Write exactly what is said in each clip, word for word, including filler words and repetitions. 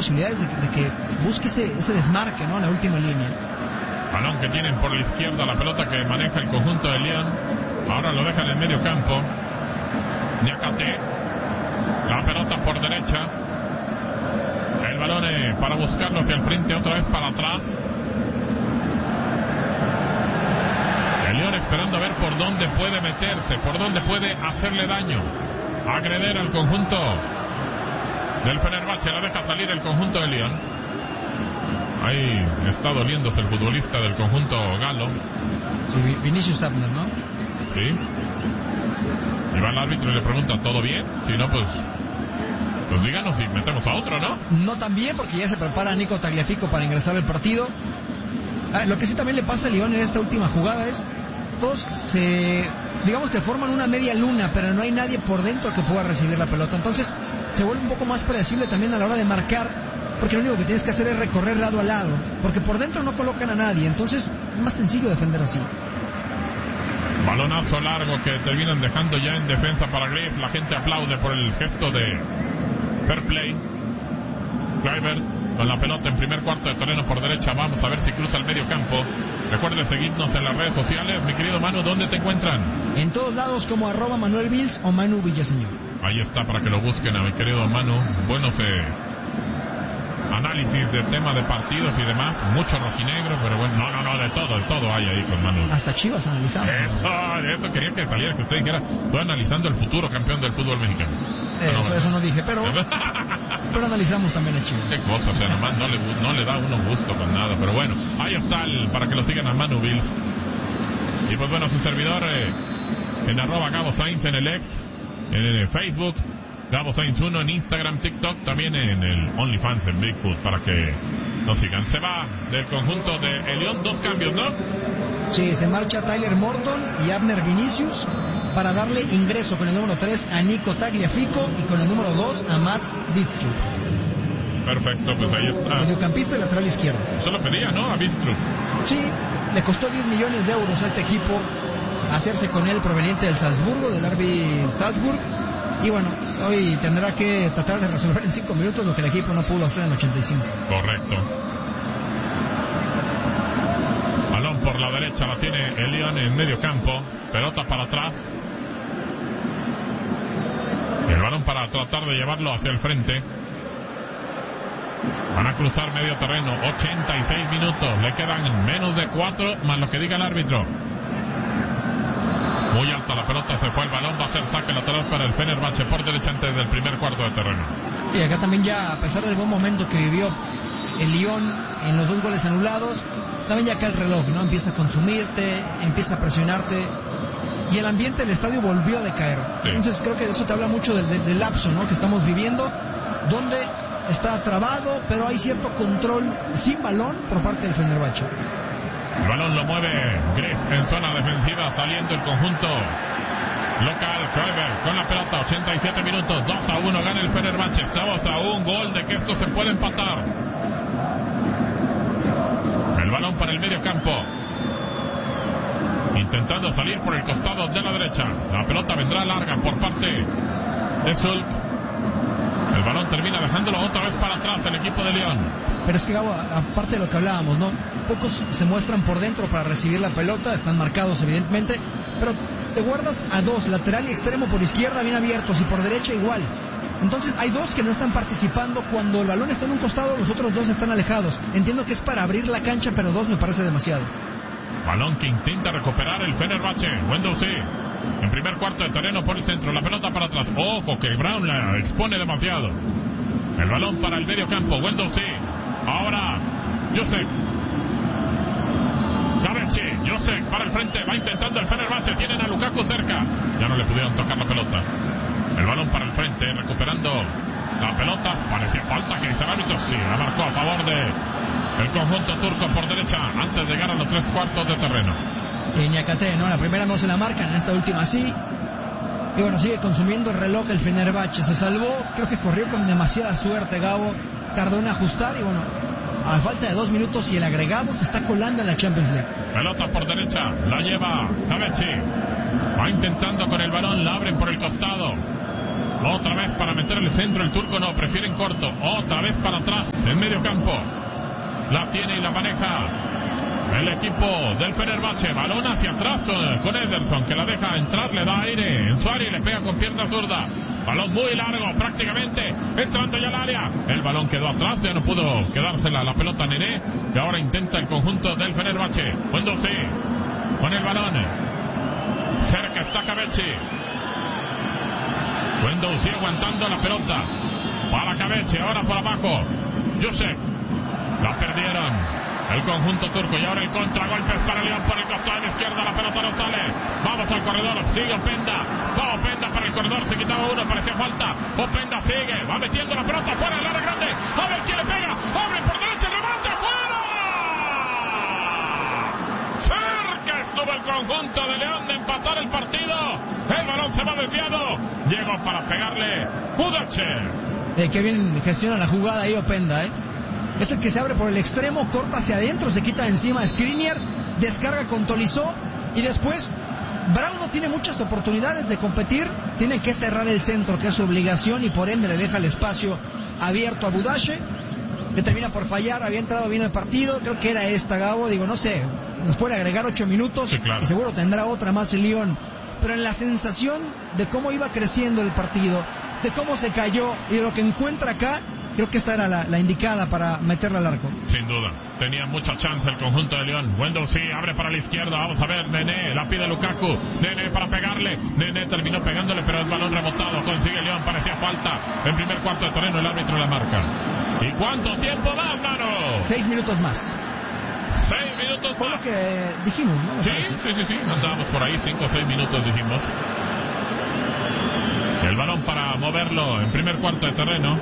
posibilidades de, de que busque ese, ese desmarque, ¿no?, en la última línea. Balón que tienen por la izquierda, la pelota que maneja el conjunto de Lyon. Ahora lo dejan en el medio campo. Niakate. La pelota por derecha. El balón eh, para buscarlo hacia el frente, otra vez para atrás. El Lyon esperando a ver por dónde puede meterse, por dónde puede hacerle daño, agreder al conjunto del Fenerbahce. La deja salir el conjunto de Lyon. Ahí está doliéndose el futbolista del conjunto galo. Sí, Vinicius Abner, ¿no? Sí. Y va el árbitro y le pregunta, ¿todo bien? Si no, pues... Pues díganos y metemos a otro, ¿no? No tan bien, porque ya se prepara Nico Tagliafico para ingresar al partido. Ah, lo que sí también le pasa a Lyon en esta última jugada es... Todos se... digamos que forman una media luna, pero no hay nadie por dentro que pueda recibir la pelota. Entonces se vuelve un poco más predecible también a la hora de marcar, porque lo único que tienes que hacer es recorrer lado a lado, porque por dentro no colocan a nadie. Entonces es más sencillo defender así. Balonazo largo que terminan dejando ya en defensa para Griff. La gente aplaude por el gesto de fair play. Kluivert con la pelota en primer cuarto de terreno por derecha. Vamos a ver si cruza el medio campo. Recuerde seguirnos en las redes sociales. Mi querido Manu, ¿dónde te encuentran? En todos lados como arroba Manuel Vils o Manu Villaseñor. Ahí está para que lo busquen a mi querido Manu. Buenos eh, análisis de tema de partidos y demás. Mucho rojinegro, pero bueno, no, no, no, de todo, de todo hay ahí con Manu. Hasta Chivas analizamos. Eso, eso quería que saliera, que usted dijera, estoy analizando el futuro campeón del fútbol mexicano. Eso, no, bueno. eso no dije, pero pero analizamos también a Chivas. Qué cosa, o sea, nomás no le, no le da uno gusto con nada, pero bueno, ahí está el, para que lo sigan a Manu Bills. Y pues bueno, su servidor eh, en arroba Gabo Sainz en el ex, en el Facebook, Gabo Sainz uno en Instagram, TikTok, también en el OnlyFans en Bigfoot, para que nos sigan. Se va del conjunto de Lyon, dos cambios, ¿no? Sí, se marcha Tyler Morton y Abner Vinicius para darle ingreso con el número tres a Nico Tagliafico y con el número dos a Mats Wistrub. Perfecto, pues ahí está. Mediocampista y lateral izquierdo. Se lo pedía, ¿no? A Wistrub. Sí, le costó diez millones de euros a este equipo hacerse con él proveniente del Salzburgo, del R B Salzburg. Y bueno, hoy tendrá que tratar de resolver en cinco minutos lo que el equipo no pudo hacer en ochenta y cinco. Correcto. Balón por la derecha, la tiene el Lyon en medio campo. Pelota para atrás. El balón para tratar de llevarlo hacia el frente. Van a cruzar medio terreno. ochenta y seis minutos. Le quedan menos de cuatro más lo que diga el árbitro. Muy alta la pelota, se fue el balón, va a ser saque lateral para el Fenerbahce por derecha antes del primer cuarto de terreno. Y acá también ya, a pesar del buen momento que vivió el Lyon en los dos goles anulados, también ya acá el reloj, ¿no? Empieza a consumirte, empieza a presionarte, y el ambiente del estadio volvió a decaer. Sí. Entonces creo que eso te habla mucho del, del, del lapso, ¿no?, que estamos viviendo, donde está trabado, pero hay cierto control sin balón por parte del Fenerbahce. El balón lo mueve Griff en zona defensiva, saliendo el conjunto local. Kluivert con la pelota, ochenta y siete minutos, dos a uno gana el Fenerbahce. Estamos a un gol de que esto se puede empatar. El balón para el medio campo, intentando salir por el costado de la derecha. La pelota vendrá larga por parte de Sulk. El balón termina dejándolo otra vez para atrás el equipo de Lyon. Pero es que, Gabo, aparte de lo que hablábamos, ¿no?, pocos se muestran por dentro para recibir la pelota, están marcados evidentemente, pero te guardas a dos, lateral y extremo por izquierda bien abiertos y por derecha igual. Entonces hay dos que no están participando. Cuando el balón está en un costado, los otros dos están alejados. Entiendo que es para abrir la cancha, pero dos me parece demasiado. Balón que intenta recuperar el Fenerbahce. Guendouzi en primer cuarto de terreno por el centro, la pelota para atrás. Ojo que Brown la expone demasiado. El balón para el medio campo, Guendouzi. Ahora Josek. Zavechi, Josek para el frente, va intentando el Fenerbahce, tienen a Lukaku cerca. Ya no le pudieron tocar la pelota. El balón para el frente, recuperando la pelota. Parecía falta que dice el árbitro. Sí, la marcó a favor de el conjunto turco por derecha antes de llegar a los tres cuartos de terreno. Y Niakate, ¿no? La primera no se la marcan, en esta última sí. Y bueno, sigue consumiendo el reloj el Fenerbahce. Se salvó, creo que corrió con demasiada suerte, Gabo. Tardó en ajustar y bueno, a falta de dos minutos y el agregado se está colando en la Champions League. Pelota por derecha, la lleva Zavechi. Va intentando con el balón, la abren por el costado. Otra vez para meter el centro, el turco no, prefieren corto. Otra vez para atrás. medio campo. La tiene y la maneja el equipo del Fenerbahce. Balón hacia atrás con, con Ederson, que la deja entrar, le da aire en su área y le pega con pierna zurda. Balón muy largo, prácticamente entrando ya al área. El balón quedó atrás, ya no pudo quedársela la pelota Nené. Y ahora intenta el conjunto del Fenerbahce. Guendouzi con el balón. Cerca está Cabechi. Guendouzi aguantando la pelota. Para Cabechi, ahora por abajo. Josep. La perdieron el conjunto turco y ahora el contragolpe es para León por el costado de la izquierda. La pelota no sale. Vamos al corredor. Sigue Openda. Va Openda para el corredor. Se quitaba uno. Parecía falta. Openda sigue. Va metiendo la pelota fuera del área grande. A ver quién le pega. Abre por derecha. Remate. ¡Fuera! Cerca estuvo el conjunto de León de empatar el partido. El balón se va desviado. Llegó para pegarle Budache. Eh, qué bien gestiona la jugada ahí Openda, ¿eh? Es el que se abre por el extremo, corta hacia adentro, se quita encima a Skriniar, descarga con Tolisso y después Brown no tiene muchas oportunidades de competir, tiene que cerrar el centro, que es su obligación, y por ende le deja el espacio abierto a Budache, que termina por fallar. Había entrado bien el partido, creo que era esta, Gabo, digo, no sé, nos puede agregar ocho minutos, sí, claro, y seguro tendrá otra más el Lyon, pero en la sensación de cómo iba creciendo el partido, de cómo se cayó y de lo que encuentra acá, creo que esta era la, la indicada para meterla al arco. Sin duda, tenía mucha chance el conjunto de León. Guendouzi abre para la izquierda, vamos a ver, Nené, la pide Lukaku, Nené para pegarle, Nené terminó pegándole, pero el balón rebotado, consigue León, parecía falta, en primer cuarto de terreno el árbitro la marca. ¿Y cuánto tiempo más, mano? Seis minutos más. Seis minutos Fue más. Fue lo que dijimos, ¿no? Sí, sí, sí, sí, andábamos por ahí, cinco o seis minutos dijimos. El balón para moverlo en primer cuarto de terreno.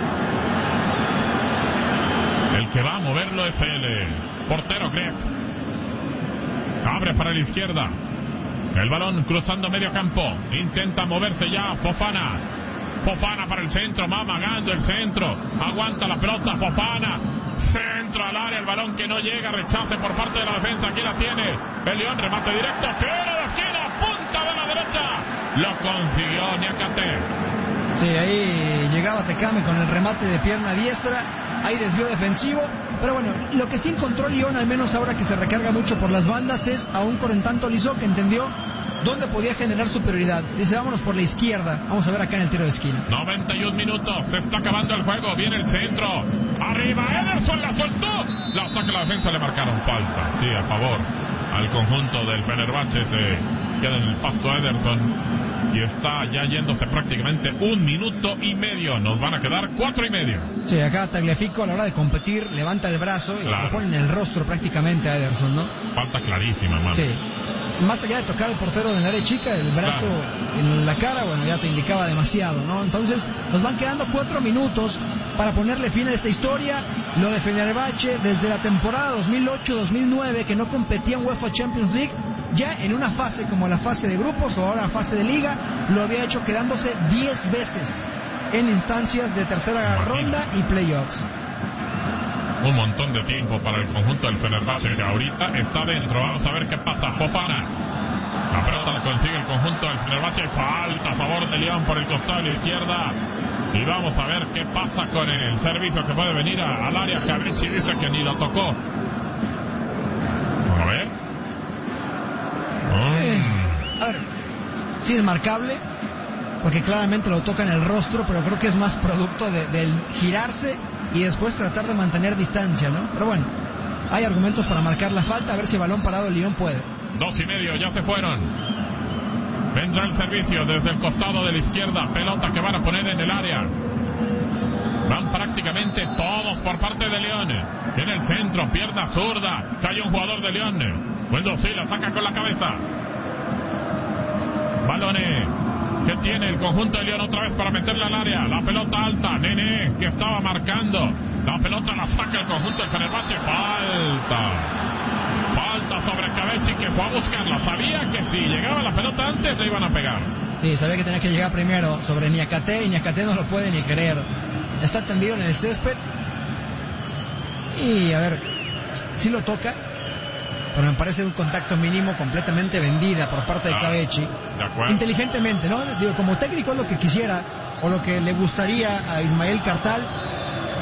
El que va a moverlo es el eh, portero Greg. Abre para la izquierda. El balón cruzando medio campo. Intenta moverse ya Fofana. Fofana para el centro, va amagando el centro. Aguanta la pelota Fofana. Centro al área, el balón que no llega. Rechace por parte de la defensa. Aquí la tiene el León, remate directo. Tiro de esquina, punta de la derecha. Lo consiguió Niakate. Sí, ahí llegaba Tecame con el remate de pierna diestra. Hay desvío defensivo, pero bueno, lo que sí encontró Lyon, al menos ahora que se recarga mucho por las bandas, es a un Corentin Tolisso que entendió dónde podía generar superioridad. Dice, vámonos por la izquierda. Vamos a ver acá en el tiro de esquina. noventa y un minutos, se está acabando el juego, viene el centro. Arriba Ederson, la soltó. La saca la defensa, le marcaron falta. Sí, a favor al conjunto del Fenerbahce. Se queda en el pasto Ederson. Y está ya yéndose prácticamente un minuto y medio. Nos van a quedar cuatro y medio. Sí, acá Tagliafico a la hora de competir levanta el brazo y claro, lo pone en el rostro prácticamente a Ederson, ¿no? Falta clarísima, mano. Sí. Más allá de tocar al portero del área chica, el brazo claro, en la cara, bueno, ya te indicaba demasiado, ¿no? Entonces, nos van quedando cuatro minutos para ponerle fin a esta historia. Lo de Fenerbahce desde la temporada dos mil ocho dos mil nueve, que no competía en UEFA Champions League, ya en una fase como la fase de grupos o ahora fase de liga, lo había hecho quedándose diez veces en instancias de tercera ronda y playoffs. Un montón de tiempo para el conjunto del Fenerbahce, que ahorita está dentro. Vamos a ver qué pasa. Fofana. La pelota la consigue el conjunto del Fenerbahce. Falta a favor de León por el costado de la izquierda. Y vamos a ver qué pasa con el servicio que puede venir a, al área. Cabechi dice que ni lo tocó. A ver. Eh, a ver, sí es marcable, porque claramente lo toca en el rostro, pero creo que es más producto de, del girarse y después tratar de mantener distancia, ¿no? Pero bueno, hay argumentos para marcar la falta, a ver si balón parado León puede. Dos y medio, ya se fueron. Vendrá el servicio desde el costado de la izquierda, pelota que van a poner en el área. Van prácticamente todos por parte de León. En el centro, pierna zurda, cae un jugador de León. Guendouzi la saca con la cabeza. Balones que tiene el conjunto de León otra vez para meterla al área. La pelota alta, Nené, que estaba marcando. La pelota la saca el conjunto del Fenerbahce. Falta. Falta sobre Cabechi, que fue a buscarla. Sabía que si llegaba la pelota antes le iban a pegar. Sí, sabía que tenía que llegar primero sobre Niakate y Niakate no lo puede ni creer. Está tendido en el césped. Y a ver, sí lo toca, pero me parece un contacto mínimo completamente vendida por parte de Cabechi. De Inteligentemente, ¿no? Digo, como técnico es lo que quisiera o lo que le gustaría a Ismael Kartal,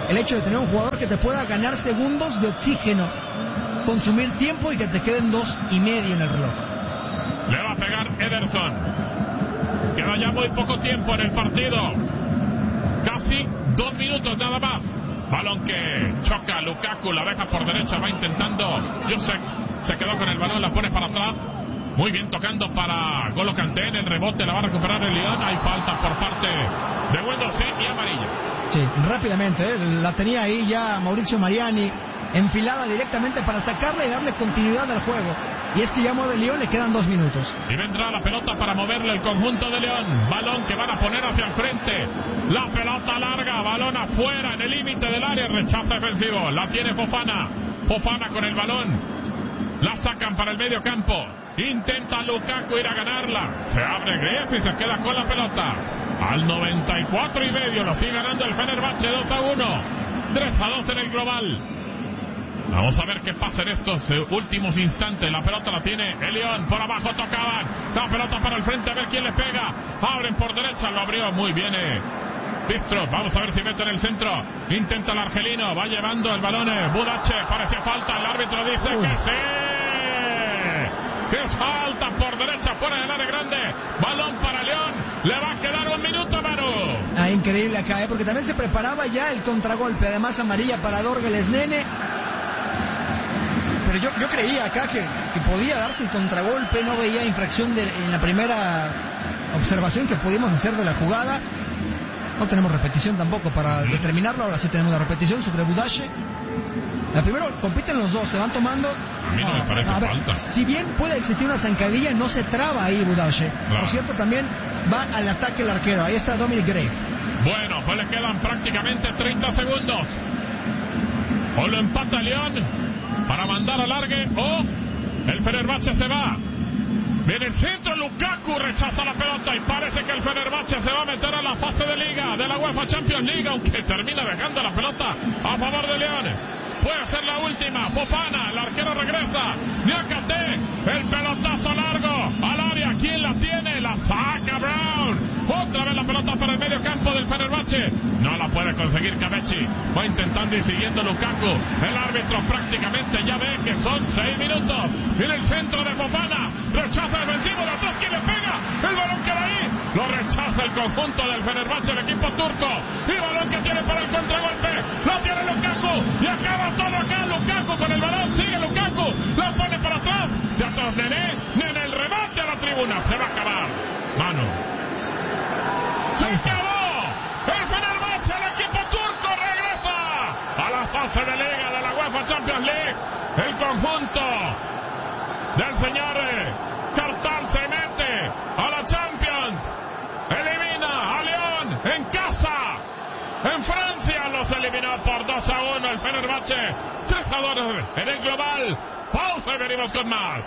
el hecho de tener un jugador que te pueda ganar segundos de oxígeno, consumir tiempo y que te queden dos y medio en el reloj. Le va a pegar Ederson. Queda ya muy poco tiempo en el partido. Casi dos minutos nada más. Balón que choca Lukaku, la deja por derecha, va intentando. Josek se quedó con el balón, la pone para atrás. Muy bien tocando para Golo Kanté. En el rebote la va a recuperar el Lyon. Hay falta por parte de Guendouzi y amarilla. Sí, rápidamente, ¿eh? La tenía ahí ya Mauricio Mariani enfilada directamente para sacarla y darle continuidad al juego. Y es que ya mueve Lyon, le quedan dos minutos. Y vendrá la pelota para moverle el conjunto de Lyon. Balón que van a poner hacia el frente. La pelota larga, balón afuera en el límite del área. Rechaza defensivo, la tiene Fofana. Fofana con el balón. La sacan para el medio campo. Intenta Lukaku ir a ganarla. Se abre Greif y se queda con la pelota. Al noventa y cuatro y medio lo sigue ganando el Fenerbahce dos a uno. tres a dos en el global. Vamos a ver qué pasa en estos eh, últimos instantes. La pelota la tiene el Lyon. Por abajo tocaban. La pelota para el frente. A ver quién le pega. Abren por derecha. Lo abrió muy bien. Eh. Pistro. Vamos a ver si mete en el centro. Intenta el argelino. Va llevando el balón. Eh. Budache. Parecía falta. El árbitro dice uh. que sí. Que es falta por derecha. Fuera del área grande. Balón para Lyon. Le va a quedar un minuto, Manu. Ah, increíble acá, ¿eh? Porque también se preparaba ya el contragolpe. Además amarilla para Dorgeles Nene. Pero yo, yo creía acá que, que podía darse el contragolpe, no veía infracción de, en la primera observación que pudimos hacer de la jugada. No tenemos repetición tampoco para determinarlo, ahora sí tenemos la repetición sobre Budache. La primero compiten los dos, se van tomando. A mí no, no me parece a ver, falta. Si bien puede existir una zancadilla, no se traba ahí Budache. Claro. Por cierto, también va al ataque el arquero. Ahí está Dominic Greif. Bueno, pues le quedan prácticamente treinta segundos. O lo empata Lyon para mandar alargue, o el Fenerbahce se va. Viene el centro, Lukaku rechaza la pelota y parece que el Fenerbahce se va a meter a la fase de liga de la UEFA Champions League, aunque termina dejando la pelota a favor de Lyon. Puede ser la última. Fofana, el arquero regresa. Niakate, el pelotazo largo al área. ¿Quién la tiene? La saca Brown. Otra vez la pelota para el medio campo del Fenerbahce. No la puede conseguir Kabechi. Va intentando y siguiendo Lukaku. El árbitro prácticamente ya ve que son seis minutos. Viene el centro de Fofana. Rechaza defensivo. De atrás, ¿quién le pega? El balón queda ahí. Lo rechaza el conjunto del Fenerbahce, el equipo turco. Y balón que tiene para el contragolpe. Lo tiene Lukaku. Y acaba todo acá. Lukaku con el balón. Sigue Lukaku. La pone para atrás. De atrás Nene. Nene el remate a la tribuna. Se va a acabar. Mano. ¡Se acabó! El Fenerbahce, el equipo turco, regresa a la fase de liga de la UEFA Champions League. El conjunto del señor Cartal se mete a la Champions. Elimina a Lyon en casa. En Francia los eliminó por dos a uno el Fenerbahce. tres a dos en el global. Pausa y venimos con más.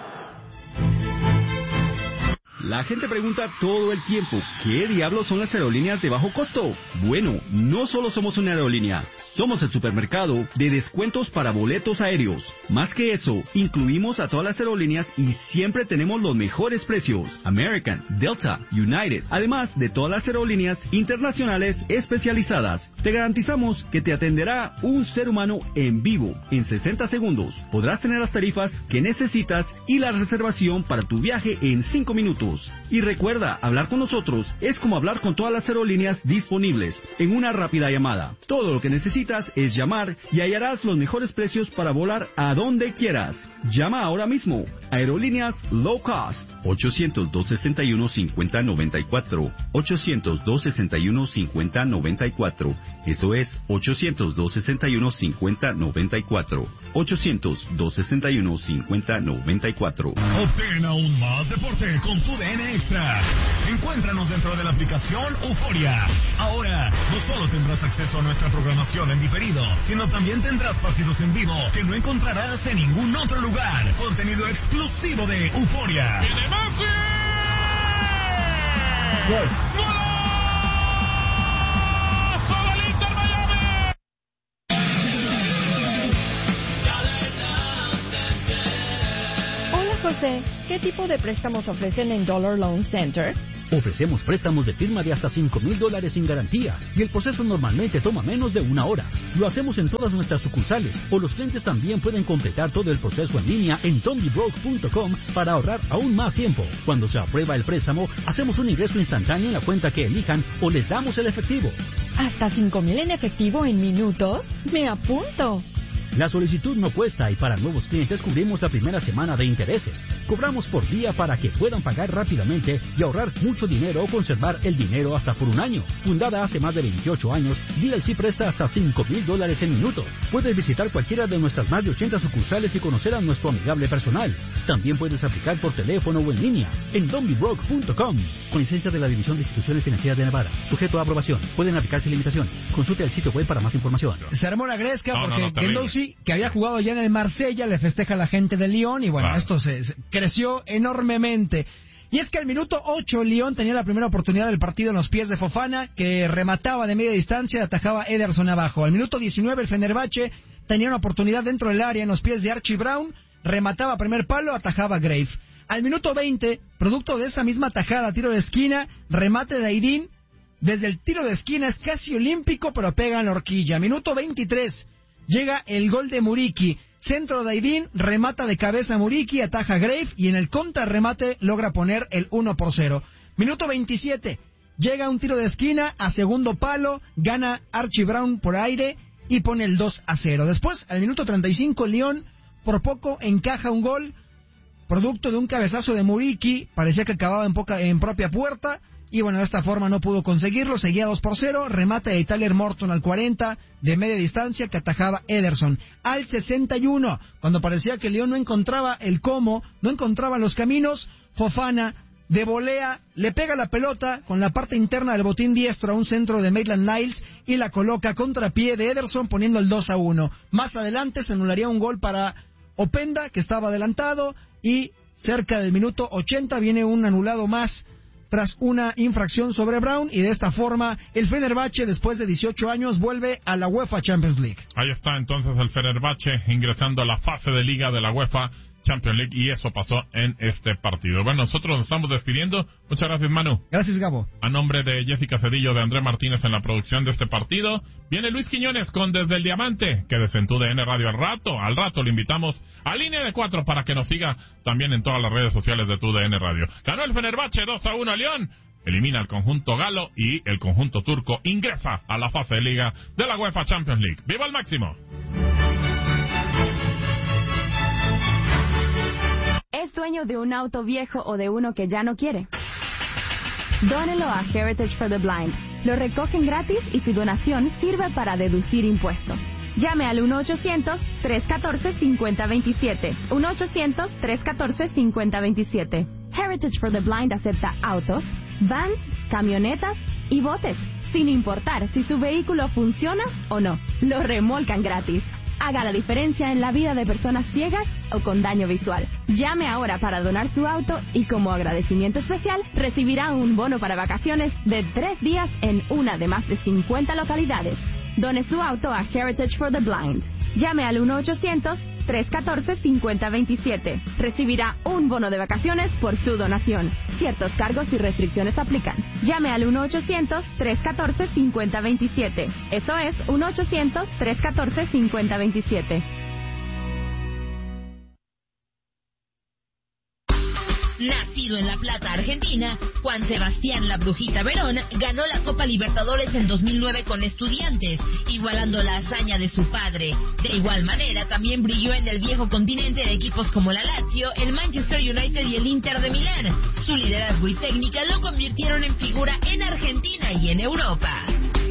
La gente pregunta todo el tiempo, ¿qué diablos son las aerolíneas de bajo costo? Bueno, no solo somos una aerolínea, somos el supermercado de descuentos para boletos aéreos. Más que eso, incluimos a todas las aerolíneas y siempre tenemos los mejores precios. American, Delta, United, además de todas las aerolíneas internacionales especializadas. Te garantizamos que te atenderá un ser humano en vivo. En sesenta segundos podrás tener las tarifas que necesitas y la reservación para tu viaje en cinco minutos. Y recuerda, hablar con nosotros es como hablar con todas las aerolíneas disponibles en una rápida llamada. Todo lo que necesitas es llamar y hallarás los mejores precios para volar a donde quieras. Llama ahora mismo. Aerolíneas Low Cost. ochocientos, dos sesenta y uno, cincuenta noventa y cuatro. ochocientos, dos sesenta y uno, cincuenta noventa y cuatro. Eso es ochocientos, dos sesenta y uno, cincuenta noventa y cuatro. ochocientos, dos sesenta y uno, cincuenta noventa y cuatro. Obtén aún más deporte con tu D N Extra. Encuéntranos dentro de la aplicación Euforia. Ahora, no solo tendrás acceso a nuestra programación en diferido, sino también tendrás partidos en vivo que no encontrarás en ningún otro lugar. Contenido exclusivo de Euforia. ¡Viene Messi! Gol. ¡Golazo del Inter Miami! Hola José, ¿qué tipo de préstamos ofrecen en Dollar Loan Center? Ofrecemos préstamos de firma de hasta cinco mil dólares sin garantía y el proceso normalmente toma menos de una hora. Lo hacemos en todas nuestras sucursales o los clientes también pueden completar todo el proceso en línea en dondibroke punto com para ahorrar aún más tiempo. Cuando se aprueba el préstamo, hacemos un ingreso instantáneo en la cuenta que elijan o les damos el efectivo. ¿Hasta cinco mil en efectivo en minutos? ¡Me apunto! La solicitud no cuesta y para nuevos clientes cubrimos la primera semana de intereses. Cobramos por día para que puedan pagar rápidamente y ahorrar mucho dinero o conservar el dinero hasta por un año. Fundada hace más de veintiocho años, D L C presta hasta cinco mil dólares en minutos. Puedes visitar cualquiera de nuestras más de ochenta sucursales y conocer a nuestro amigable personal. También puedes aplicar por teléfono o en línea en dondibroke punto com. Con licencia de la División de Instituciones Financieras de Nevada. Sujeto a aprobación. Pueden aplicarse limitaciones. Consulte el sitio web para más información. Se armó la gresca No, porque no, no, Guendouzi, que había jugado ya en el Marsella, le festeja a la gente de Lyon y bueno, Claro. esto se, se creció enormemente. Y es que al minuto ocho Lyon tenía la primera oportunidad del partido en los pies de Fofana, que remataba de media distancia y atajaba Ederson abajo. Al minuto diecinueve el Fenerbahce tenía una oportunidad dentro del área en los pies de Archie Brown, remataba primer palo, atajaba Grave. Al minuto veinte, producto de esa misma atajada, tiro de esquina, remate de Aydin, desde el tiro de esquina es casi olímpico, pero pega en la horquilla. Minuto veintitrés, llega el gol de Muriqui. Centro de Aydin, remata de cabeza Muriqui, ataja Grave y en el contrarremate logra poner el uno por cero. Minuto veintisiete, llega un tiro de esquina a segundo palo, gana Archie Brown por aire y pone el dos a cero. Después, al minuto treinta y cinco, Lyon por poco encaja un gol, producto de un cabezazo de Muriqui, parecía que acababa en, poca, en propia puerta. Y bueno, de esta forma no pudo conseguirlo, seguía dos por cero, remate de Tyler Morton al cuarenta, de media distancia que atajaba Ederson. Al sesenta y uno, cuando parecía que Lyon no encontraba el cómo, no encontraba los caminos, Fofana de volea, le pega la pelota con la parte interna del botín diestro a un centro de Maitland Niles y la coloca contra pie de Ederson poniendo el dos a uno. Más adelante se anularía un gol para Openda, que estaba adelantado, y cerca del minuto ochenta viene un anulado más tras una infracción sobre Brown, y de esta forma el Fenerbahce después de dieciocho años vuelve a la UEFA Champions League. Ahí está entonces el Fenerbahce ingresando a la fase de liga de la UEFA Champions League y eso pasó en este partido. Bueno, nosotros nos estamos despidiendo. Muchas gracias, Manu. Gracias, Gabo. A nombre de Jessica Cedillo, de André Martínez en la producción de este partido, viene Luis Quiñones con Desde el Diamante, que desde en tu D N Radio al rato, al rato lo invitamos a Línea de Cuatro para que nos siga también en todas las redes sociales de tu D N Radio. Ganó el Fenerbahce dos a uno a Lyon, elimina al conjunto galo y el conjunto turco ingresa a la fase de liga de la UEFA Champions League. ¡Viva el máximo! ¿Es dueño de un auto viejo o de uno que ya no quiere? Dónelo a Heritage for the Blind. Lo recogen gratis y su donación sirve para deducir impuestos. Llame al uno ochocientos, tres catorce, cinco cero dos siete. uno ochocientos, tres catorce, cinco cero dos siete. Heritage for the Blind acepta autos, vans, camionetas y botes, sin importar si su vehículo funciona o no. Lo remolcan gratis. Haga la diferencia en la vida de personas ciegas o con daño visual. Llame ahora para donar su auto y como agradecimiento especial recibirá un bono para vacaciones de tres días en una de más de cincuenta localidades. Done su auto a Heritage for the Blind. Llame al uno ochocientos, tres catorce, cinco cero dos siete. Recibirá un bono de vacaciones por su donación. Ciertos cargos y restricciones aplican. Llame al uno ochocientos, tres catorce, cinco cero dos siete. Eso es uno ochocientos, tres catorce, cinco cero dos siete. Nacido en La Plata, Argentina, Juan Sebastián La Brujita Verón ganó la Copa Libertadores en dos mil nueve con Estudiantes, igualando la hazaña de su padre. De igual manera, también brilló en el viejo continente de equipos como la Lazio, el Manchester United y el Inter de Milán. Su liderazgo y técnica lo convirtieron en figura en Argentina y en Europa.